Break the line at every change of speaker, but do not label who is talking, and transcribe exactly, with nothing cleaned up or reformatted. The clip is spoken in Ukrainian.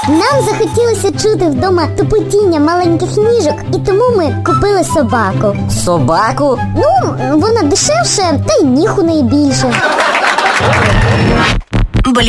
Нам захотілося чути вдома тупотіння маленьких ніжок, і тому ми купили собаку.
Собаку?
Ну, вона дешевше, та й ніг у неї більше.